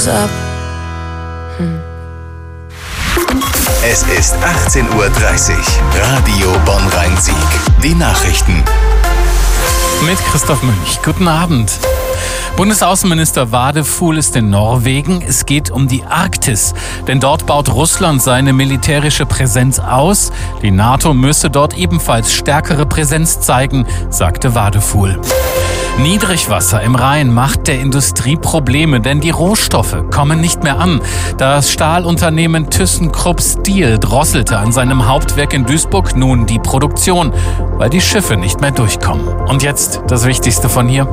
Es ist 18:30 Uhr. Radio Bonn-Rhein-Sieg. Die Nachrichten. Mit Christoph Münch. Guten Abend. Bundesaußenminister Wadefuhl ist in Norwegen. Es geht um die Arktis. Denn dort baut Russland seine militärische Präsenz aus. Die NATO müsse dort ebenfalls stärkere Präsenz zeigen, sagte Wadefuhl. Niedrigwasser im Rhein macht der Industrie Probleme, denn die Rohstoffe kommen nicht mehr an. Das Stahlunternehmen ThyssenKrupp Steel drosselte an seinem Hauptwerk in Duisburg nun die Produktion, weil die Schiffe nicht mehr durchkommen. Und jetzt das Wichtigste von hier.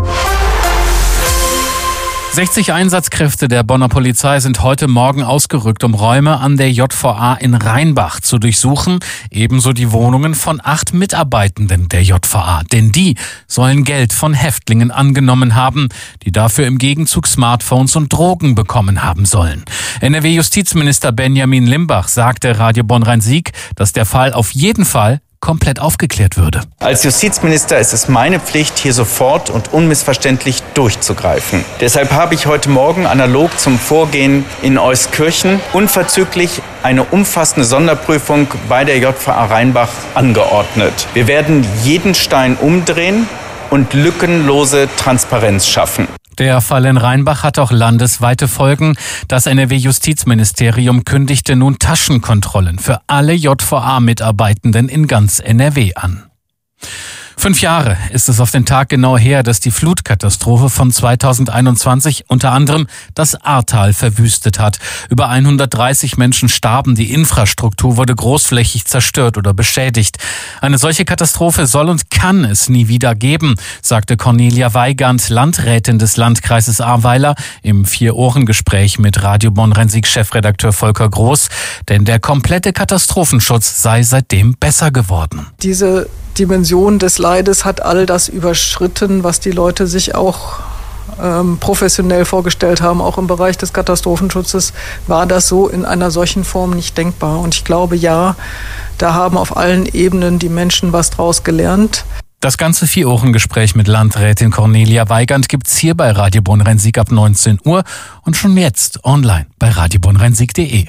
60 Einsatzkräfte der Bonner Polizei sind heute Morgen ausgerückt, um Räume an der JVA in Rheinbach zu durchsuchen, ebenso die Wohnungen von 8 Mitarbeitenden der JVA. Denn die sollen Geld von Häftlingen angenommen haben, die dafür im Gegenzug Smartphones und Drogen bekommen haben sollen. NRW-Justizminister Benjamin Limbach sagte Radio Bonn-Rhein-Sieg, dass der Fall auf jeden Fall komplett aufgeklärt würde. Als Justizminister ist es meine Pflicht, hier sofort und unmissverständlich durchzugreifen. Deshalb habe ich heute Morgen analog zum Vorgehen in Euskirchen unverzüglich eine umfassende Sonderprüfung bei der JVA Rheinbach angeordnet. Wir werden jeden Stein umdrehen und lückenlose Transparenz schaffen. Der Fall in Rheinbach hat auch landesweite Folgen. Das NRW-Justizministerium kündigte nun Taschenkontrollen für alle JVA-Mitarbeitenden in ganz NRW an. 5 Jahre ist es auf den Tag genau her, dass die Flutkatastrophe von 2021 unter anderem das Ahrtal verwüstet hat. Über 130 Menschen starben, die Infrastruktur wurde großflächig zerstört oder beschädigt. Eine solche Katastrophe soll und kann es nie wieder geben, sagte Cornelia Weigand, Landrätin des Landkreises Ahrweiler, im 4-Ohren-Gespräch mit Radio Bonn-Rhein-Sieg-Chefredakteur Volker Groß. Denn der komplette Katastrophenschutz sei seitdem besser geworden. Diese Dimension des Leides hat all das überschritten, was die Leute sich auch professionell vorgestellt haben. Auch im Bereich des Katastrophenschutzes war das so in einer solchen Form nicht denkbar. Und ich glaube, ja, da haben auf allen Ebenen die Menschen was draus gelernt. Das ganze 4-Ohren-Gespräch mit Landrätin Cornelia Weigand gibt's hier bei Radio Bonn-Rhein-Sieg ab 19 Uhr und schon jetzt online bei radiobonnrheinsieg.de.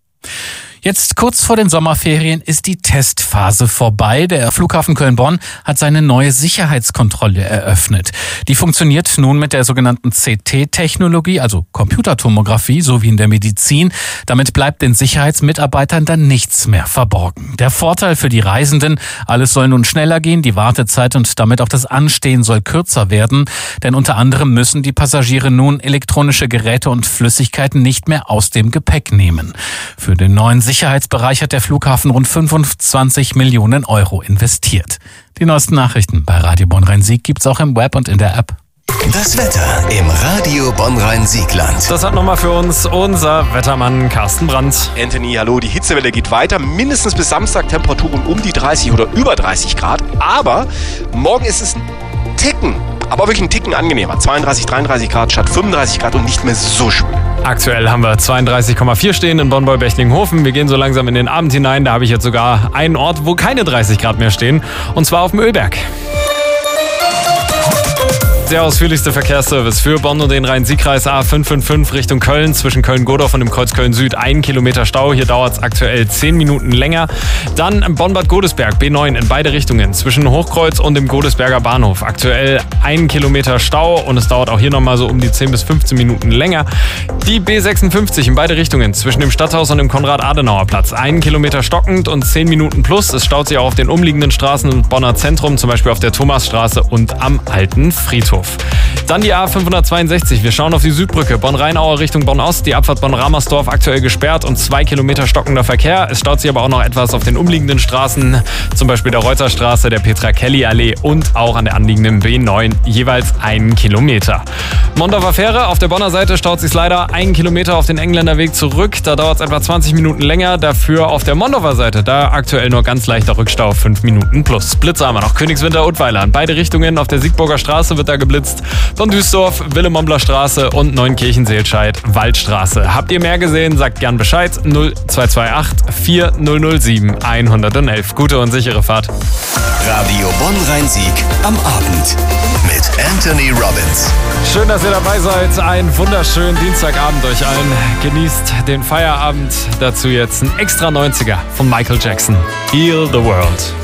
Jetzt kurz vor den Sommerferien ist die Testphase vorbei. Der Flughafen Köln-Bonn hat seine neue Sicherheitskontrolle eröffnet. Die funktioniert nun mit der sogenannten CT-Technologie, also Computertomographie, so wie in der Medizin. Damit bleibt den Sicherheitsmitarbeitern dann nichts mehr verborgen. Der Vorteil für die Reisenden: alles soll nun schneller gehen, die Wartezeit und damit auch das Anstehen soll kürzer werden. Denn unter anderem müssen die Passagiere nun elektronische Geräte und Flüssigkeiten nicht mehr aus dem Gepäck nehmen. Für den neuen Sicherheitsbereich hat der Flughafen rund 25 Millionen Euro investiert. Die neuesten Nachrichten bei Radio Bonn-Rhein-Sieg gibt's auch im Web und in der App. Das Wetter im Radio Bonn-Rhein-Siegland. Das hat nochmal für uns unser Wettermann Carsten Brandt. Anthony, hallo, die Hitzewelle geht weiter. Mindestens bis Samstag Temperaturen um die 30 oder über 30 Grad. Aber morgen ist es ein Ticken, aber wirklich ein Ticken angenehmer. 32, 33 Grad statt 35 Grad und nicht mehr so schwül. Aktuell haben wir 32,4 stehen in Bonn-Bechtlinghofen. Wir gehen so langsam in den Abend hinein. Da habe ich jetzt sogar einen Ort, wo keine 30 Grad mehr stehen. Und zwar auf dem Ölberg. Der ausführlichste Verkehrsservice für Bonn und den Rhein-Sieg-Kreis A555 Richtung Köln. Zwischen Köln-Godorf und dem Kreuz Köln-Süd 1 Kilometer Stau. Hier dauert es aktuell 10 Minuten länger. Dann Bonn-Bad Godesberg B9 in beide Richtungen. Zwischen Hochkreuz und dem Godesberger Bahnhof. Aktuell 1 Kilometer Stau und es dauert auch hier nochmal so um die 10 bis 15 Minuten länger. Die B56 in beide Richtungen. Zwischen dem Stadthaus und dem Konrad-Adenauer-Platz. 1 Kilometer stockend und 10 Minuten plus. Es staut sich auch auf den umliegenden Straßen im Bonner Zentrum, zum Beispiel auf der Thomasstraße und am Alten Friedhof. Dann die A562. Wir schauen auf die Südbrücke. Bonn-Rheinauer Richtung Bonn-Ost. Die Abfahrt Bonn-Ramersdorf aktuell gesperrt und 2 Kilometer stockender Verkehr. Es staut sich aber auch noch etwas auf den umliegenden Straßen, zum Beispiel der Reuterstraße, der Petra-Kelly-Allee und auch an der anliegenden B9 jeweils 1 Kilometer. Mondorfer Fähre. Auf der Bonner Seite staut sich leider 1 Kilometer auf den Engländerweg zurück. Da dauert es etwa 20 Minuten länger. Dafür auf der Mondorfer Seite, da aktuell nur ganz leichter Rückstau, 5 Minuten plus. Blitzer haben wir noch. Königswinter-Ottweiler. In beide Richtungen auf der Siegburger Straße wird da geblitzt. geblitzt. Von Duisdorf, Wilhelm-Ambler Straße und Neunkirchen-Seelscheid, Waldstraße. Habt ihr mehr gesehen? Sagt gern Bescheid. 0228 4007 111. Gute und sichere Fahrt. Radio Bonn-Rhein-Sieg am Abend mit Anthony Robbins. Schön, dass ihr dabei seid. Einen wunderschönen Dienstagabend euch allen. Genießt den Feierabend. Dazu jetzt ein extra 90er von Michael Jackson. Heal the World.